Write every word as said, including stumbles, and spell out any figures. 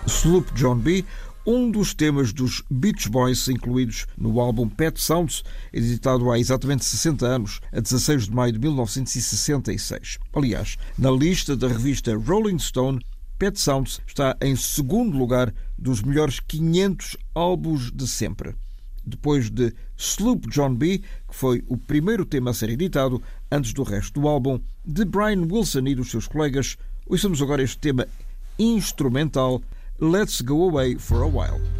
Sloop John B., um dos temas dos Beach Boys incluídos no álbum Pet Sounds, editado há exatamente sessenta anos, a dezasseis de maio de mil novecentos e sessenta e seis. Aliás, na lista da revista Rolling Stone, Pet Sounds está em segundo lugar dos melhores quinhentos álbuns de sempre. Depois de Sloop John B., que foi o primeiro tema a ser editado antes do resto do álbum, de Brian Wilson e dos seus colegas, ouçamos agora este tema instrumental Let's Go Away for a While.